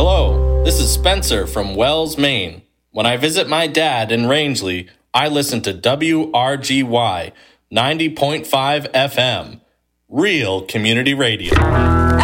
Hello, this is Spencer from Wells, Maine. When I visit my dad in Rangeley, I listen to WRGY 90.5 FM, real community radio.